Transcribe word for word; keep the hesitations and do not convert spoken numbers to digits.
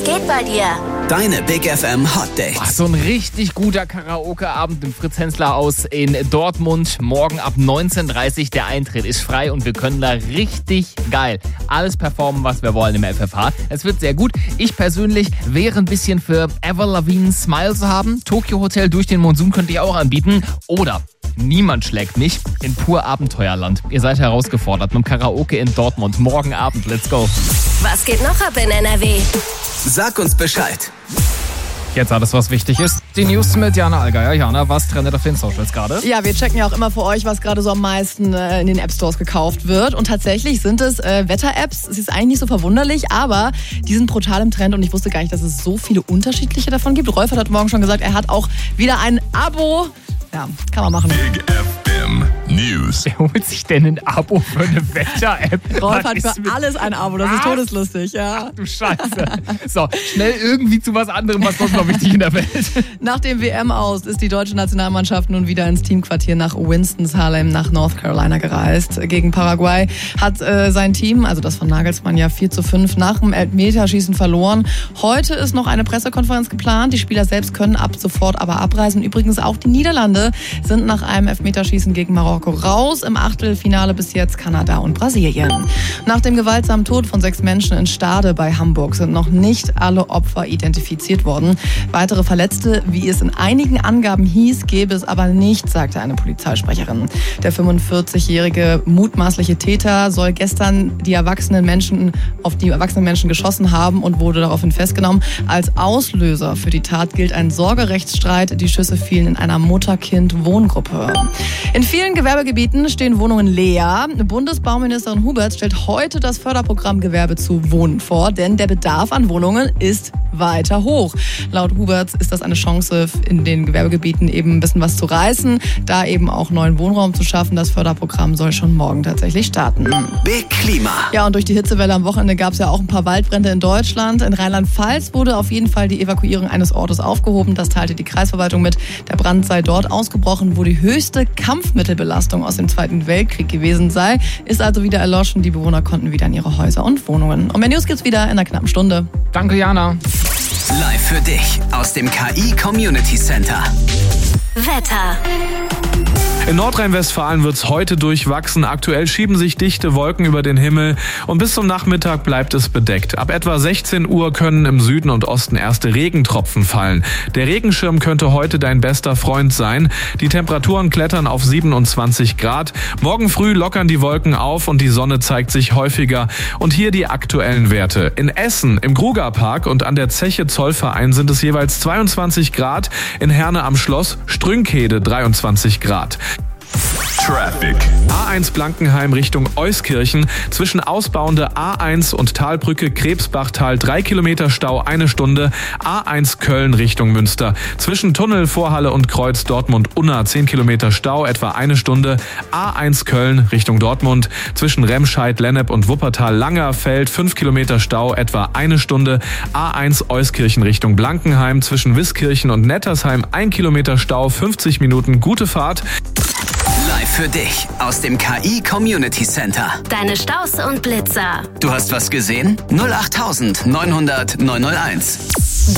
geht bei dir? Deine Big F M Hot Dates. Ach, so ein richtig guter Karaoke-Abend im Fritz-Hensler-Haus in Dortmund. Morgen ab neunzehn Uhr dreißig. Der Eintritt ist frei und wir können da richtig geil alles performen, was wir wollen im F F H. Es wird sehr gut. Ich persönlich wäre ein bisschen für Avril Lavigne Smile zu haben. Tokyo Hotel durch den Monsun könnte ich auch anbieten. Oder niemand schlägt mich in pur Abenteuerland. Ihr seid herausgefordert mit dem Karaoke in Dortmund. Morgen Abend, let's go. Was geht noch ab in N R W? Sag uns Bescheid. Jetzt alles, was wichtig ist. Die News mit Jana Allgeier. Jana, was trendet auf den Socials gerade? Ja, wir checken ja auch immer für euch, was gerade so am meisten äh, in den App-Stores gekauft wird. Und tatsächlich sind es äh, Wetter-Apps. Es ist eigentlich nicht so verwunderlich, aber die sind brutal im Trend und ich wusste gar nicht, dass es so viele unterschiedliche davon gibt. Rolf hat heute Morgen schon gesagt, er hat auch wieder ein Abo. Ja, kann man machen. Big F M News. Wer holt sich denn ein Abo für eine Wetter-App? Rolf Was hat ist für mit- alles ein Abo, das ist Was? todeslustig, ja. Du Scheiße. So, schnell irgendwie zu was anderem, was sonst noch wichtig in der Welt. Nach dem W M aus ist die deutsche Nationalmannschaft nun wieder ins Teamquartier nach Winston-Salem nach North Carolina gereist. Gegen Paraguay hat äh, sein Team, also das von Nagelsmann, ja vier zu fünf nach dem Elfmeterschießen verloren. Heute ist noch eine Pressekonferenz geplant. Die Spieler selbst können ab sofort aber abreisen. Übrigens auch die Niederlande sind nach einem Elfmeterschießen gegen Marokko raus. Im Achtelfinale bis jetzt Kanada und Brasilien. Nach dem gewaltsamen Tod von sechs Menschen in Stade bei Hamburg sind noch nicht alle Opfer identifiziert worden. Weitere Verletzte, wie es in einigen Angaben hieß, gäbe es aber nicht, sagte eine Polizeisprecherin. Der fünfundvierzigjährige mutmaßliche Täter soll gestern die erwachsenen Menschen auf die erwachsenen Menschen geschossen haben und wurde daraufhin festgenommen. Als Auslöser für die Tat gilt ein Sorgerechtsstreit. Die Schüsse fielen in einer Mutter-Kind-Wohngruppe. In vielen Gewerbegebieten stehen Wohnungen leer. Bundesbauministerin Huberts stellt heute das Förderprogramm Gewerbe zu Wohnen vor, denn der Bedarf an Wohnungen ist weiter hoch. Laut Huberts ist das eine Chance, in den Gewerbegebieten eben ein bisschen was zu reißen, da eben auch neuen Wohnraum zu schaffen. Das Förderprogramm soll schon morgen tatsächlich starten. Big Klima. Ja, und durch die Hitzewelle am Wochenende gab es ja auch ein paar Waldbrände in Deutschland. In Rheinland-Pfalz wurde auf jeden Fall die Evakuierung eines Ortes aufgehoben. Das teilte die Kreisverwaltung mit. Der Brand sei dort ausgebrochen, wo die höchste Kampfmittelbelastung aus dem Zweiten Weltkrieg gewesen sei. Ist also wieder erloschen. Die Bewohner konnten wieder in ihre Häuser und Wohnungen. Und mehr News gibt's wieder in einer knappen Stunde. Danke, Jana. Live für dich aus dem K I Community Center. Wetter. In Nordrhein-Westfalen wird es heute durchwachsen. Aktuell schieben sich dichte Wolken über den Himmel und bis zum Nachmittag bleibt es bedeckt. Ab etwa sechzehn Uhr können im Süden und Osten erste Regentropfen fallen. Der Regenschirm könnte heute dein bester Freund sein. Die Temperaturen klettern auf siebenundzwanzig Grad. Morgen früh lockern die Wolken auf und die Sonne zeigt sich häufiger. Und hier die aktuellen Werte. In Essen, im Grugerpark und an der Zeche Zollverein sind es jeweils zweiundzwanzig Grad. In Herne am Schloss, Strünkhede dreiundzwanzig Grad. Traffic. A eins Blankenheim Richtung Euskirchen. Zwischen ausbauende A eins und Talbrücke Krebsbachtal drei Kilometer Stau, eine Stunde. A eins Köln Richtung Münster. Zwischen Tunnel, Vorhalle und Kreuz Dortmund-Unna zehn Kilometer Stau, etwa eine Stunde. A eins Köln Richtung Dortmund. Zwischen Remscheid, Lennep und Wuppertal-Langerfeld fünf Kilometer Stau, etwa eine Stunde. A eins Euskirchen Richtung Blankenheim. Zwischen Wiskirchen und Nettersheim ein Kilometer Stau, fünfzig Minuten. Gute Fahrt. Live für dich aus dem K I Community Center. Deine Staus und Blitzer. Du hast was gesehen? null acht neunhundert neunhunderteins.